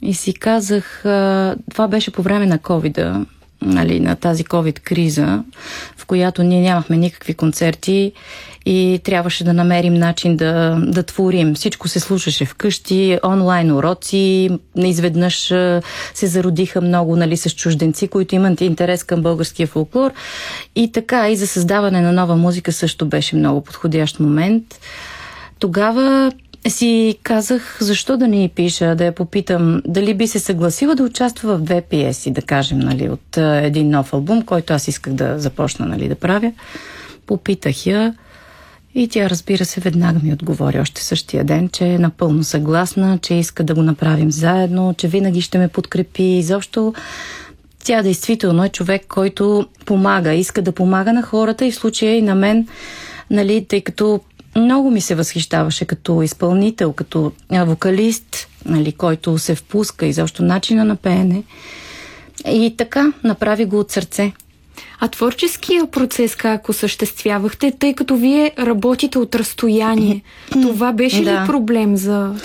и си казах, това беше по време на ковида, нали, на тази ковид-криза, в която ние нямахме никакви концерти и трябваше да намерим начин да творим. Всичко се слушаше вкъщи, онлайн уроци, изведнъж се зародиха много, нали, с чужденци, които имат интерес към българския фолклор. И така, и за създаване на нова музика също беше много подходящ момент. Тогава си казах, защо да не й пиша, да я попитам дали би се съгласила да участва в 2 пиеси, да кажем, нали, от един нов албум, който аз исках да започна, нали, да правя. Попитах я и тя, разбира се, веднага ми отговори още същия ден, че е напълно съгласна, че иска да го направим заедно, че винаги ще ме подкрепи. Изобщо тя действително е човек, който помага, иска да помага на хората и в случая и на мен, нали, тъй като много ми се възхищаваше като изпълнител, като вокалист, нали, който се впуска изобщо начина на пеене. И така, направи го от сърце. А творческия процес как осъществявахте, тъй като вие работите от разстояние? Това беше ли проблем за...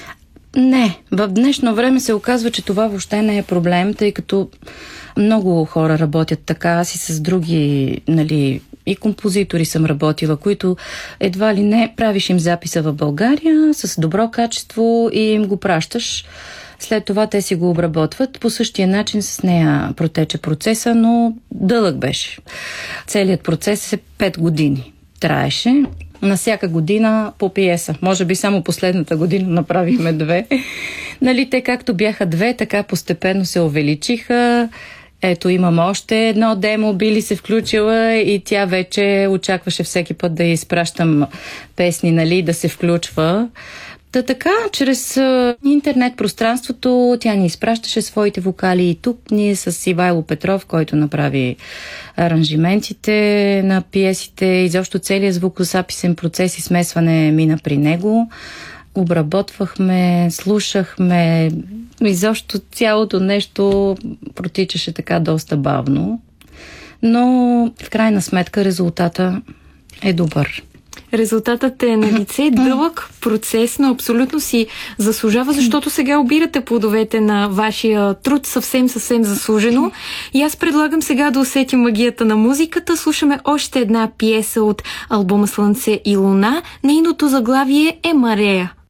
Не, в днешно време се оказва, че това въобще не е проблем, тъй като много хора работят така, аз и с други, нали, и композитори съм работила, които едва ли не правиш им записа в България с добро качество и им го пращаш. След това те си го обработват. По същия начин с нея протече процеса, но дълъг беше. Целият процес 5 години траеше. На всяка година по пиеса. Може би само последната година направихме 2. Нали, те както бяха 2, така постепенно се увеличиха. Ето, имам още едно демо, Били се включила и тя вече очакваше всеки път да я изпращам песни, нали, да се включва. Така, чрез интернет пространството тя ни изпращаше своите вокали и тук ние с Ивайло Петров, който направи аранжиментите на пиесите, изобщо целият звукозаписен процес и смесване мина при него. Обработвахме, слушахме, изобщо цялото нещо протичаше така доста бавно, но в крайна сметка резултата е добър. Резултатът е на лице, дълъг процес, но абсолютно си заслужава, защото сега обирате плодовете на вашия труд съвсем заслужено. И аз предлагам сега да усетим магията на музиката. Слушаме още една пиеса от албума Слънце и луна. Нейното заглавие е Марея.